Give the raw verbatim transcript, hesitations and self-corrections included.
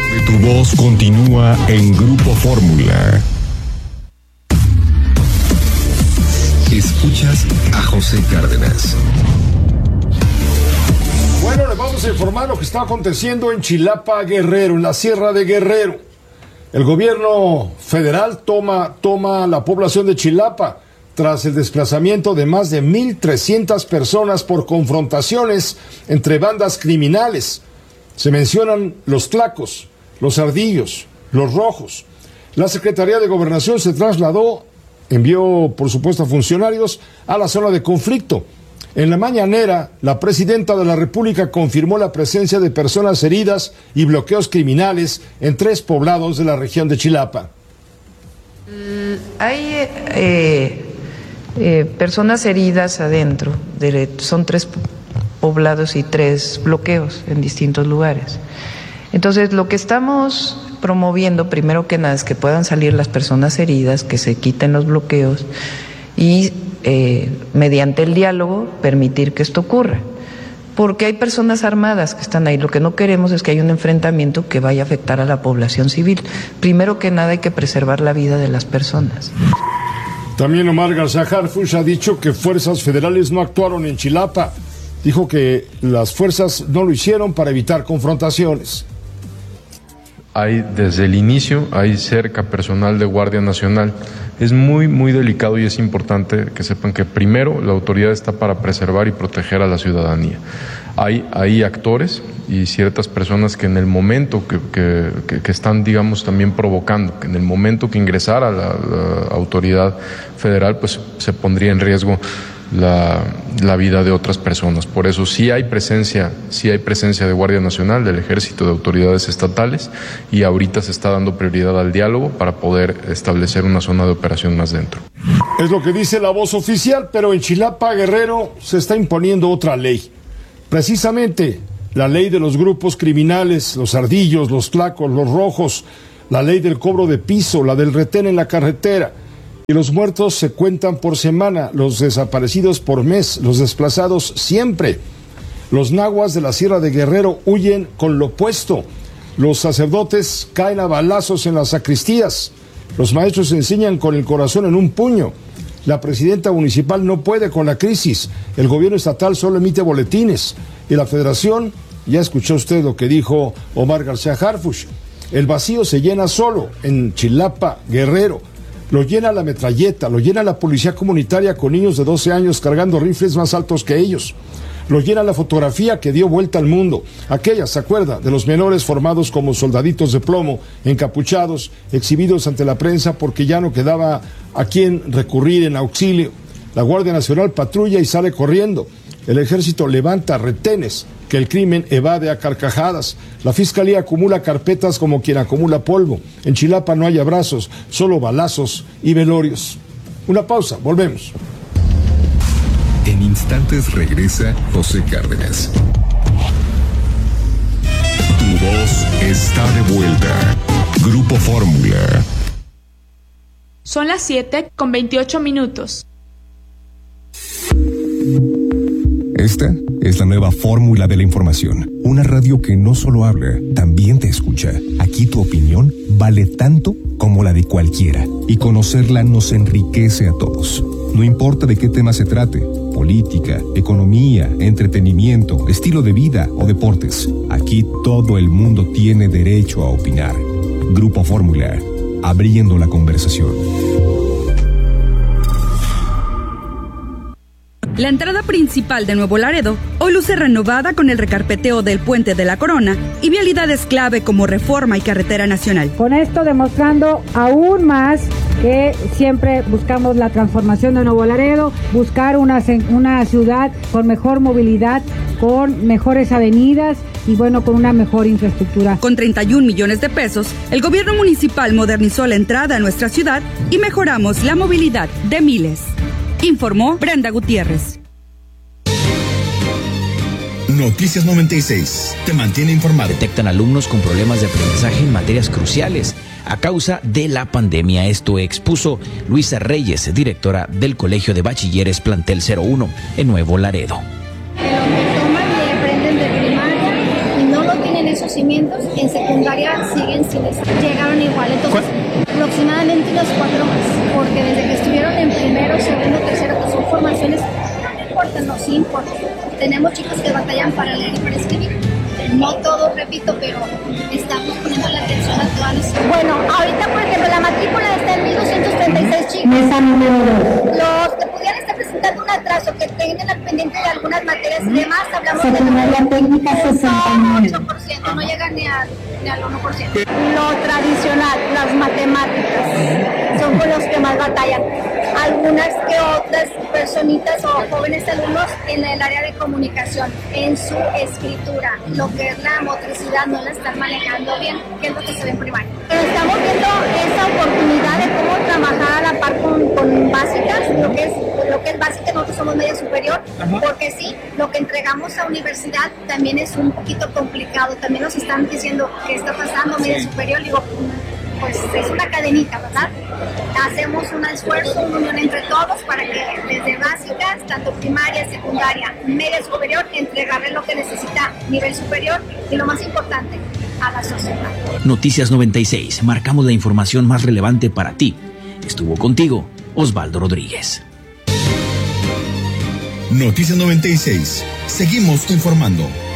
Tu voz continúa en Grupo Fórmula. Escuchas a José Cárdenas. Bueno, les vamos a informar lo que está aconteciendo en Chilapa, Guerrero, en la Sierra de Guerrero. El gobierno federal toma, toma la población de Chilapa tras el desplazamiento de más de mil trescientas personas por confrontaciones entre bandas criminales. Se mencionan los tlacos, los ardillos, los rojos. La Secretaría de Gobernación se trasladó, envió por supuesto a funcionarios a la zona de conflicto. En la mañanera, la presidenta de la República confirmó la presencia de personas heridas y bloqueos criminales en tres poblados de la región de Chilapa. Hay eh, eh, personas heridas adentro, de, son tres poblados y tres bloqueos en distintos lugares. Entonces, lo que estamos promoviendo, primero que nada, es que puedan salir las personas heridas, que se quiten los bloqueos y Eh, mediante el diálogo permitir que esto ocurra, porque hay personas armadas que están ahí. Lo que no queremos es que haya un enfrentamiento que vaya a afectar a la población civil. Primero que nada hay que preservar la vida de las personas. También Omar García Harfuch ha dicho que fuerzas federales no actuaron en Chilapa. Dijo que las fuerzas no lo hicieron para evitar confrontaciones. Hay desde el inicio, hay cerca personal de Guardia Nacional. Es muy, muy delicado y es importante que sepan que primero la autoridad está para preservar y proteger a la ciudadanía. Hay, hay actores y ciertas personas que en el momento que, que, que, que están, digamos, también provocando, que en el momento que ingresara la, la autoridad federal, pues se pondría en riesgo La, la vida de otras personas. Por eso sí hay presencia, sí hay presencia de Guardia Nacional, del Ejército, de autoridades estatales, y ahorita se está dando prioridad al diálogo para poder establecer una zona de operación más dentro. Es lo que dice la voz oficial, pero en Chilapa, Guerrero, se está imponiendo otra ley. Precisamente la ley de los grupos criminales, los ardillos, los tlacos, los rojos, la ley del cobro de piso, la del retén en la carretera. Y los muertos se cuentan por semana, los desaparecidos por mes, los desplazados siempre. Los nahuas de la Sierra de Guerrero huyen con lo opuesto. Los sacerdotes caen a balazos en las sacristías. Los maestros enseñan con el corazón en un puño. La presidenta municipal no puede con la crisis. El gobierno estatal solo emite boletines. Y la federación, ya escuchó usted lo que dijo Omar García Harfuch, el vacío se llena solo en Chilapa, Guerrero. Lo llena la metralleta, lo llena la policía comunitaria con niños de doce años cargando rifles más altos que ellos. Lo llena la fotografía que dio vuelta al mundo. Aquella, ¿se acuerda? De los menores formados como soldaditos de plomo, encapuchados, exhibidos ante la prensa porque ya no quedaba a quién recurrir en auxilio. La Guardia Nacional patrulla y sale corriendo. El ejército levanta retenes que el crimen evade a carcajadas. La fiscalía acumula carpetas como quien acumula polvo. En Chilapa no hay abrazos, solo balazos y velorios. Una pausa, volvemos. En instantes regresa José Cárdenas. Tu voz está de vuelta. Grupo Fórmula. Son las siete con veintiocho minutos. Esta es la nueva fórmula de la información. Una radio que no solo habla, también te escucha. Aquí tu opinión vale tanto como la de cualquiera. Y conocerla nos enriquece a todos. No importa de qué tema se trate. Política, economía, entretenimiento, estilo de vida o deportes. Aquí todo el mundo tiene derecho a opinar. Grupo Fórmula. Abriendo la conversación. La entrada principal de Nuevo Laredo hoy luce renovada con el recarpeteo del Puente de la Corona y vialidades clave como Reforma y Carretera Nacional. Con esto demostrando aún más que siempre buscamos la transformación de Nuevo Laredo, buscar una, una ciudad con mejor movilidad, con mejores avenidas y bueno, con una mejor infraestructura. Con treinta y un millones de pesos, el gobierno municipal modernizó la entrada a nuestra ciudad y mejoramos la movilidad de miles. Informó Brenda Gutiérrez. Noticias noventa y seis te mantiene informado. Detectan alumnos con problemas de aprendizaje en materias cruciales a causa de la pandemia. Esto expuso Luisa Reyes, directora del Colegio de Bachilleres Plantel cero uno en Nuevo Laredo. Toman y aprenden de primaria y no lo tienen esos conocimientos en secundaria siguen sin estar, llegaron igual, entonces aproximadamente unos cuatro más, porque desde que estuvieron en primero, segundo, tercero, que son formaciones, no importa, no sí importa. Tenemos chicos que batallan para leer y para escribir. No todo, repito, pero estamos poniendo la atención a todas las... Bueno, ahorita, por ejemplo, la matrícula está en mil doscientos treinta y seis chicos. Mesa número dos. Los que pudieran estar presentando un atraso, que tengan al pendiente de algunas materias y demás, hablamos de... Secundaria técnica sesenta y nueve. ocho por ciento, no llega ni, a, ni al uno por ciento. Lo tradicional, las matemáticas, son con los que más batallan. Algunas que otras personitas o jóvenes alumnos en el área de comunicación, en su escritura, lo que es la motricidad no la están manejando bien, que es lo que se ve en primaria. Pero estamos viendo esa oportunidad de cómo trabajar a la par con, con básicas, lo que es lo que es básica, nosotros somos media superior, Ajá. porque sí, lo que entregamos a universidad también es un poquito complicado, también nos están diciendo qué está pasando, media sí. superior, digo, pues es una cadenita, ¿verdad? Hacemos un esfuerzo, una unión entre todos para que desde básicas, tanto primaria, secundaria, media superior, entregarle lo que necesita nivel superior y lo más importante, a la sociedad. Noticias noventa y seis, marcamos la información más relevante para ti. Estuvo contigo Osvaldo Rodríguez. Noticias noventa y seis, seguimos informando.